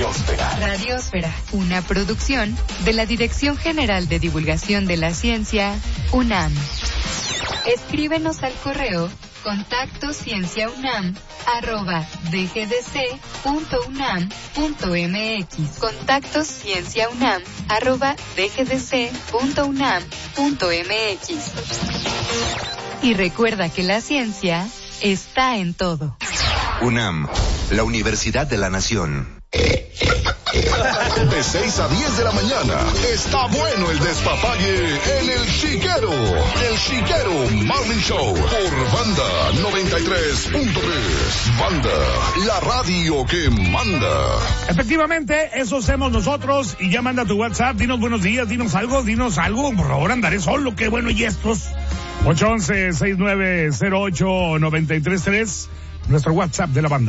Radiósfera. Radiósfera, una producción de la Dirección General de Divulgación de la Ciencia, UNAM. Escríbenos al correo contactocienciaunam@dgdc.unam.mx. contactocienciaunam@dgdc.unam.mx. Y recuerda que la ciencia está en todo. UNAM, la Universidad de la Nación. De 6 a 10 de la mañana, está bueno el despapalle en El Chiquero. El Chiquero Morning Show por Banda 93.3. Banda, la radio que manda. Efectivamente, eso hacemos nosotros. Y ya manda tu WhatsApp, dinos buenos días, dinos algo, por favor, andaré solo, qué bueno, y estos. 811-6908-933, nuestro WhatsApp de la banda.